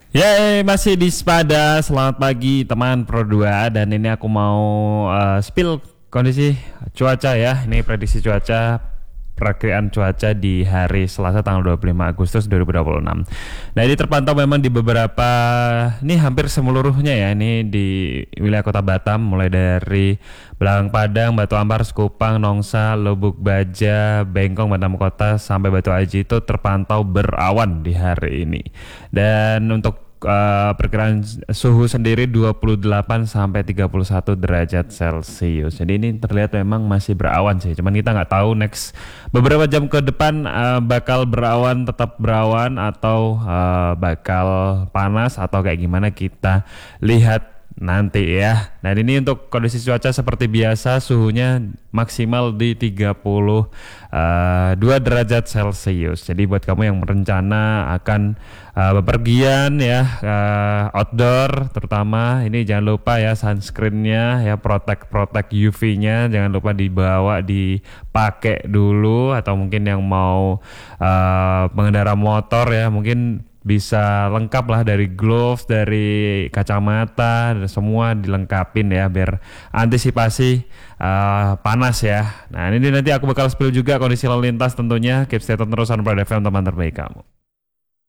Masih di Spada. Selamat pagi teman Pro 2 dan ini aku mau spill kondisi cuaca ya. Ini prediksi cuaca perakiraan cuaca di hari Selasa tanggal 25 Agustus 2026. Nah, ini terpantau memang di beberapa, ini hampir seluruhnya ya, ini di wilayah Kota Batam mulai dari Belalang Padang, Batu Ampar, Sekupang, Nongsa, Lubuk Baja, Bengkong, Batam Kota sampai Batu Aji itu terpantau berawan di hari ini. Dan untuk perkiraan suhu sendiri 28 sampai 31 derajat Celcius. Jadi ini terlihat memang masih berawan sih. Cuman kita nggak tahu next beberapa jam ke depan bakal berawan, tetap berawan atau bakal panas atau kayak gimana, kita lihat nanti ya. Nah, ini untuk kondisi cuaca seperti biasa, suhunya maksimal di 32 derajat Celcius. Jadi buat kamu yang merencana akan bepergian ya, outdoor terutama, ini jangan lupa ya sunscreennya ya, protect UV-nya jangan lupa dibawa, dipakai dulu. Atau mungkin yang mau pengendara motor ya, mungkin bisa lengkap lah, dari gloves, dari kacamata, dan semua dilengkapin ya biar antisipasi panas ya. Nah, ini nanti aku bakal spill juga kondisi lalu lintas tentunya. Keep stay tune terus on Pride FM, teman terbaik kamu.